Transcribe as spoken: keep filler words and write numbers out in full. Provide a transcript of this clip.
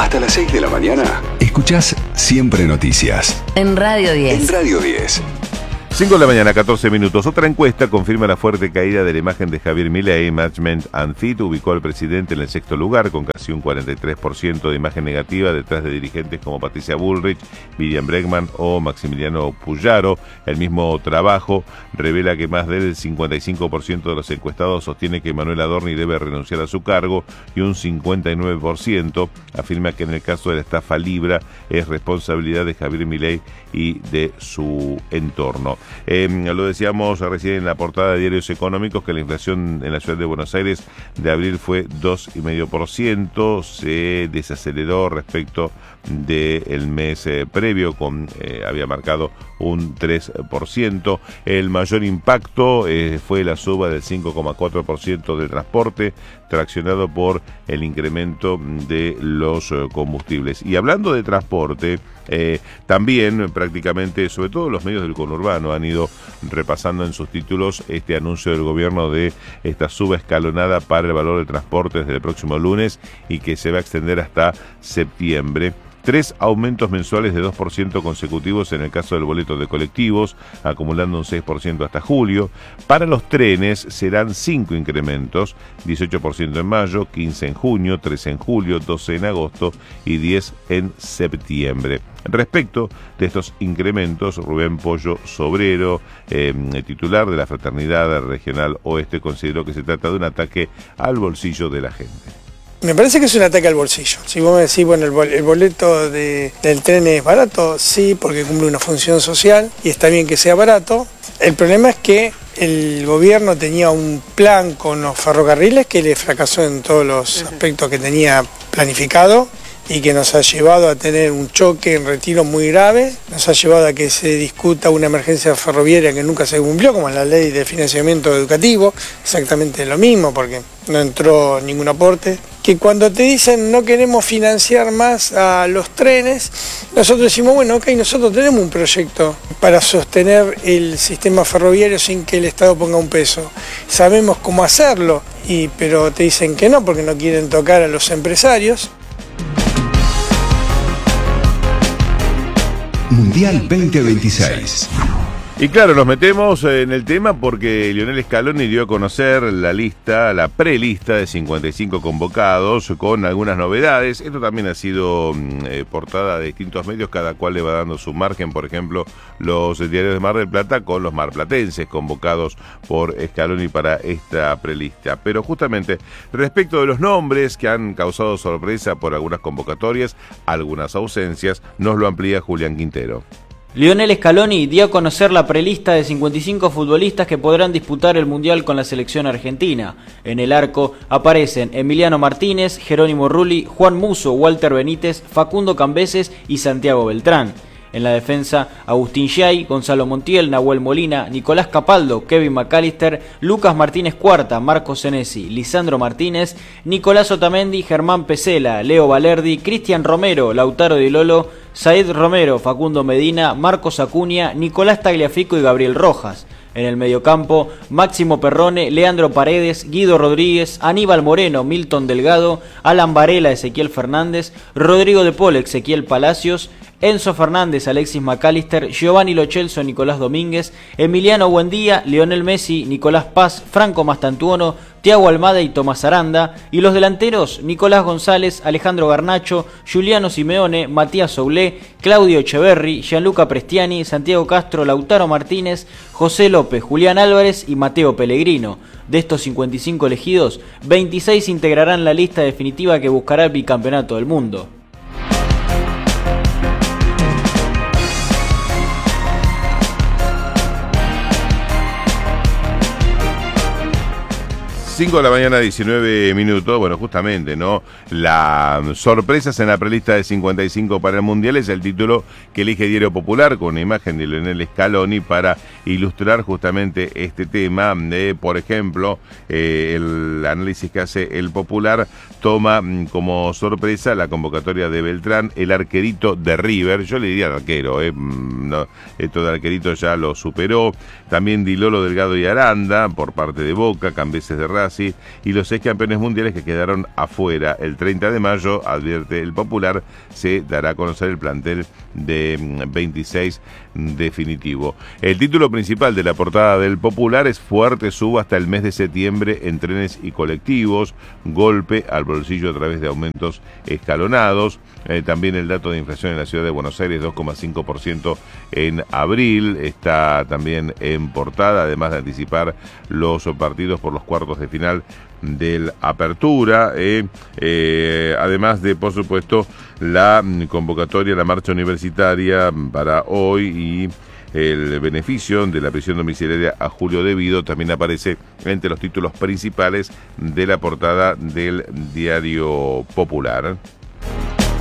Hasta las seis de la mañana, escuchás Siempre Noticias. En Radio diez. En Radio diez. cinco de la mañana, catorce minutos. Otra encuesta confirma la fuerte caída de la imagen de Javier Milei. Management and Fit ubicó al presidente en el sexto lugar, con casi un cuarenta y tres por ciento de imagen negativa, detrás de dirigentes como Patricia Bullrich, Miriam Bregman o Maximiliano Puyaro. El mismo trabajo revela que más del cincuenta y cinco por ciento de los encuestados sostiene que Manuel Adorni debe renunciar a su cargo, y un cincuenta y nueve por ciento afirma que en el caso de la estafa Libra es responsabilidad de Javier Milei y de su entorno. Eh, lo decíamos recién en la portada de Diarios Económicos, que la inflación en la ciudad de Buenos Aires de abril fue dos coma cinco por ciento, se desaceleró respecto del mes eh, previo, con eh, había marcado un tres por ciento. El mayor impacto eh, fue la suba del cinco coma cuatro por ciento del transporte, traccionado por el incremento de los eh, combustibles. Y hablando de transporte, eh, también prácticamente, sobre todo los medios del conurbano, han ido repasando en sus títulos este anuncio del gobierno de esta suba escalonada para el valor del transporte desde el próximo lunes y que se va a extender hasta septiembre. Tres aumentos mensuales de dos por ciento consecutivos en el caso del boleto de colectivos, acumulando un seis por ciento hasta julio. Para los trenes serán cinco incrementos, dieciocho por ciento en mayo, quince en junio, trece en julio, doce en agosto y diez en septiembre. Respecto de estos incrementos, Rubén Pollo Sobrero, eh, titular de la Fraternidad Regional Oeste, consideró que se trata de un ataque al bolsillo de la gente. Me parece que es un ataque al bolsillo. Si vos me decís, bueno, el boleto de, del tren es barato, sí, porque cumple una función social y está bien que sea barato. El problema es que el gobierno tenía un plan con los ferrocarriles que le fracasó en todos los aspectos que tenía planificado y que nos ha llevado a tener un choque en retiro muy grave, nos ha llevado a que se discuta una emergencia ferroviaria que nunca se cumplió, como la ley de financiamiento educativo, exactamente lo mismo, porque no entró ningún aporte. Que cuando te dicen no queremos financiar más a los trenes, nosotros decimos, bueno, ok, nosotros tenemos un proyecto para sostener el sistema ferroviario sin que el Estado ponga un peso. Sabemos cómo hacerlo, y, pero te dicen que no, porque no quieren tocar a los empresarios. Mundial veinte veintiséis. Y claro, nos metemos en el tema porque Lionel Scaloni dio a conocer la lista, la prelista de cincuenta y cinco convocados con algunas novedades. Esto también ha sido eh, portada de distintos medios, cada cual le va dando su margen. Por ejemplo, los diarios de Mar del Plata con los marplatenses convocados por Scaloni para esta prelista. Pero justamente respecto de los nombres que han causado sorpresa por algunas convocatorias, algunas ausencias, nos lo amplía Julián Quintero. Lionel Scaloni dio a conocer la prelista de cincuenta y cinco futbolistas que podrán disputar el Mundial con la selección argentina. En el arco aparecen Emiliano Martínez, Jerónimo Rulli, Juan Musso, Walter Benítez, Facundo Cambeses y Santiago Beltrán. En la defensa, Agustín Giay, Gonzalo Montiel, Nahuel Molina, Nicolás Capaldo, Kevin McAllister, Lucas Martínez Cuarta, Marcos Senesi, Lisandro Martínez, Nicolás Otamendi, Germán Pesela, Leo Valerdi, Cristian Romero, Lautaro Di Lolo, Said Romero, Facundo Medina, Marcos Acuña, Nicolás Tagliafico y Gabriel Rojas. En el mediocampo, Máximo Perrone, Leandro Paredes, Guido Rodríguez, Aníbal Moreno, Milton Delgado, Alan Varela, Ezequiel Fernández, Rodrigo de Paul, Ezequiel Palacios, Enzo Fernández, Alexis McAllister, Giovanni Lo Celso, Nicolás Domínguez, Emiliano Buendía, Lionel Messi, Nicolás Paz, Franco Mastantuono, Thiago Almada y Tomás Aranda, y los delanteros Nicolás González, Alejandro Garnacho, Giuliano Simeone, Matías Soulé, Claudio Echeverri, Gianluca Prestiani, Santiago Castro, Lautaro Martínez, José López, Julián Álvarez y Mateo Pellegrino. De estos cincuenta y cinco elegidos, veintiséis integrarán la lista definitiva que buscará el bicampeonato del mundo. cinco de la mañana, diecinueve minutos. Bueno, justamente, ¿no? Las sorpresas en la prelista de cincuenta y cinco para el Mundial es el título que elige Diario Popular, con una imagen de Lionel Scaloni para ilustrar justamente este tema. De, por ejemplo, eh, el análisis que hace el Popular toma como sorpresa la convocatoria de Beltrán, el arquerito de River. Yo le diría arquero, eh, no, esto de arquerito ya lo superó. También Di Lolo, Delgado y Aranda por parte de Boca, Cambeses de Racing, Racing y los seis campeones mundiales que quedaron afuera. El treinta de mayo, advierte el Popular, se dará a conocer el plantel de veintiséis definitivo. El título principal de la portada del Popular es fuerte suba hasta el mes de septiembre en trenes y colectivos, golpe al bolsillo a través de aumentos escalonados. Eh, también el dato de inflación en la ciudad de Buenos Aires, dos coma cinco por ciento en abril, está también en portada, además de anticipar los partidos por los cuartos de final del Apertura, eh, eh, además de, por supuesto, la convocatoria a la marcha universitaria para hoy y el beneficio de la prisión domiciliaria a Julio Devido también aparece entre los títulos principales de la portada del Diario Popular.